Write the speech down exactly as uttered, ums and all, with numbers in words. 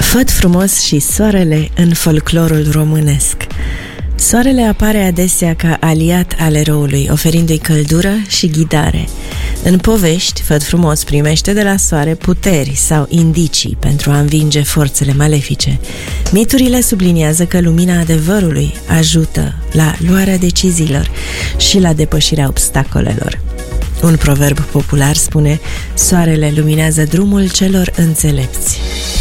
Făt frumos și soarele în folclorul românesc. Soarele apare adesea ca aliat al eroului, oferindu-i căldură și ghidare. În povești, Făt frumos primește de la soare puteri sau indicii pentru a învinge forțele malefice. Miturile subliniază că lumina adevărului ajută la luarea deciziilor și la depășirea obstacolelor. Un proverb popular spune: soarele luminează drumul celor înțelepți.